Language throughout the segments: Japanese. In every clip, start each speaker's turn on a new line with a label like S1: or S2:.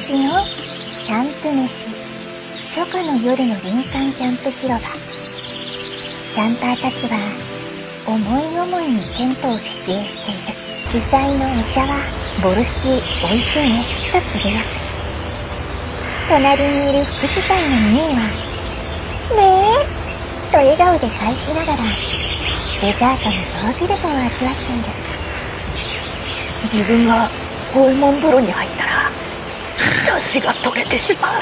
S1: 日のキャンプ飯。初夏の夜の林間キャンプ広場。キャンパーたちは思い思いにテントを設営している。主催のお茶はボルシチ美味しいねとつぶやく。隣にいる副主催のミーはねえと笑顔で返しながらデザートのヨーグルトを味わっている。
S2: 自分が五右衛門風呂に入ったら出汁が取れてしまう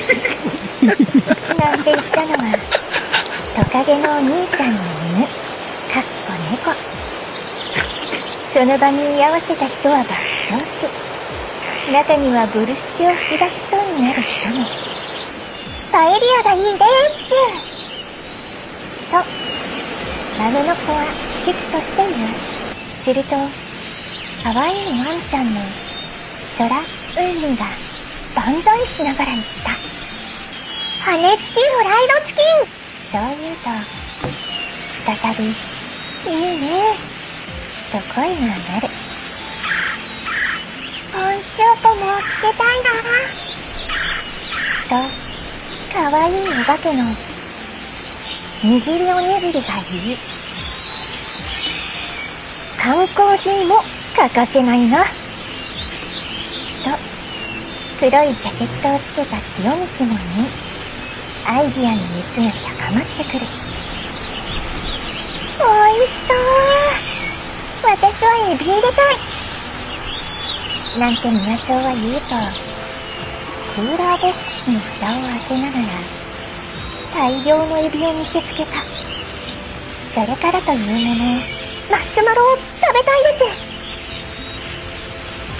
S1: なんて言ったのはトカゲのお兄さんの犬猫。その場に居合わせた人は爆笑し、中にはボルシチを吹き出しそうになる人も。パエリアがいいですと豆の子は危機として言う。すると可愛いワンちゃんの空海が万歳しながら言った。羽付きフライドチキン。そう言うと再びいいねと声が上がる。ポンスープもつけたいなとかわいいお化けの握りおにぎりが言い、缶コーヒーも欠かせないなと黒いジャケットをつけたティオミキも言い、アイディアの熱が高まってくる。おいしそう。私はエビ入れたいなんて宮荘は言うと、クーラーボックスの蓋を開けながら大量のエビを見せつけた。それからというもの、マシュマロを食べたいです。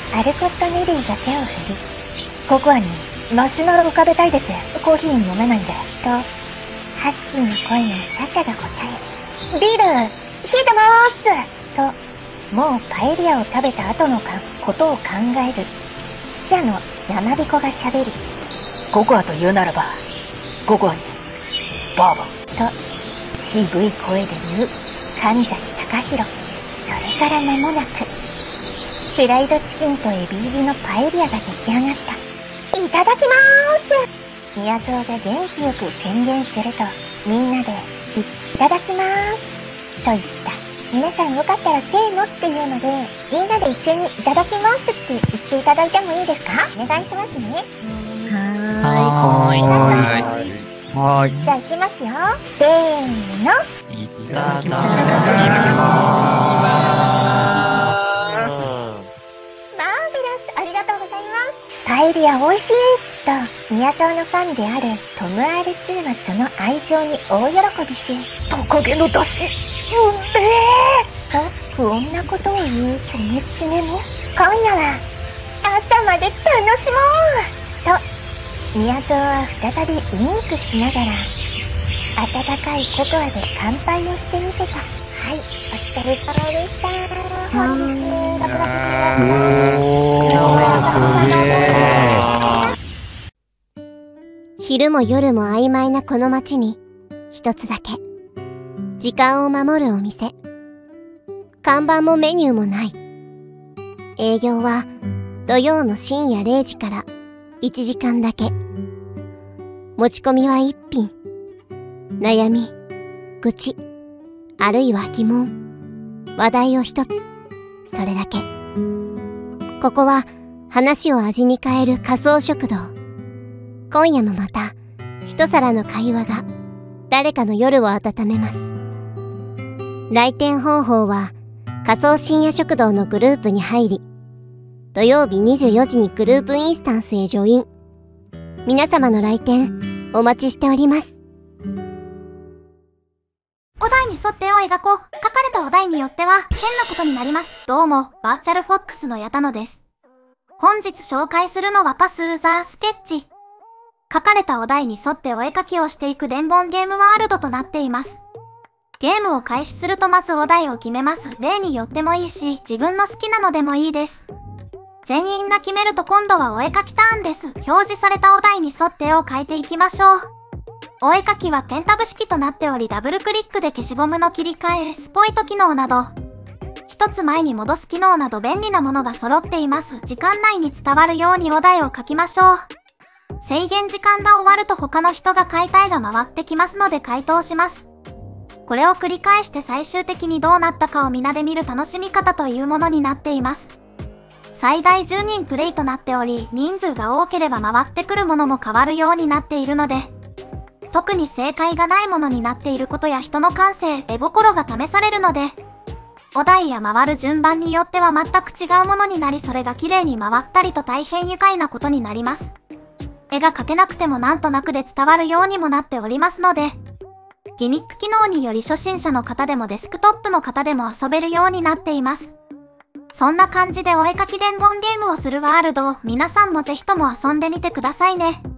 S1: アルコット・ネリーが手を振り、ココアにマシュマロを食べたいです。コーヒー飲めないんでとハスキーな声のサシャが答え、ビール冷えてまーすともうパエリアを食べた後のことを考える記者の山彦が喋り、
S2: ココアと言うならばココアにバーボン
S1: と渋い声で言う神崎隆弘。それから間もなくフライドチキンとエビ入りのパエリアが出来上がった。いただきまーす。宮蔵が元気よく宣言すると、みんなでいただきまーすと言った。皆さんよかったらせーのっていうので、みんなで一斉にいただきますって言っていただいてもいいですか？お願いしますね。
S3: はい。
S1: じゃあ行きますよ。せーの。
S3: いただきまーす。
S1: マーベラス、ありがとうございます。パエリア美味しいと、宮沢のファンであるトム R2 はその愛情に大喜びし、
S2: トカゲの出汁、
S1: と不穏なことを言うチョメチメも、今夜は朝まで楽しもうと、宮沢は再びウインクしながら、温かいココアで乾杯をしてみせた。はい、お疲れ様でした。本日、6月
S4: 昼も夜も曖昧なこの街に、一つだけ、時間を守るお店。看板もメニューもない。営業は土曜の深夜0時から1時間だけ。持ち込みは1品。悩み、愚痴、あるいは疑問、話題を一つ。それだけ。ここは話を味に変える仮想食堂。今夜もまた一皿の会話が誰かの夜を温めます。来店方法は仮想深夜食堂のグループに入り、土曜日24時にグループインスタンスへジョイン。皆様の来店お待ちしております。
S5: お題に沿って絵を描こう。書かれたお題によっては変なことになります。どうも、バーチャルフォックスの矢田野です。本日紹介するのはパスーザースケッチ。書かれたお題に沿ってお絵描きをしていく伝言ゲームワールドとなっています。ゲームを開始するとまずお題を決めます。例によってもいいし、自分の好きなのでもいいです。全員が決めると今度はお絵描きターンです。表示されたお題に沿って絵を描いていきましょう。お絵描きはペンタブ式となっており、ダブルクリックで消しゴムの切り替え、スポイト機能など、 一つ前に戻す機能など便利なものが揃っています。時間内に伝わるようにお題を書きましょう。制限時間が終わると他の人が解体が回ってきますので回答します。これを繰り返して最終的にどうなったかを皆で見る楽しみ方というものになっています。最大10人プレイとなっており、人数が多ければ回ってくるものも変わるようになっているので、特に正解がないものになっていることや人の感性、絵心が試されるので、お題や回る順番によっては全く違うものになり、それが綺麗に回ったりと大変愉快なことになります。絵が描けなくてもなんとなくで伝わるようにもなっておりますので、ギミック機能により初心者の方でもデスクトップの方でも遊べるようになっています。そんな感じでお絵描き伝言ゲームをするワールドを皆さんもぜひとも遊んでみてくださいね。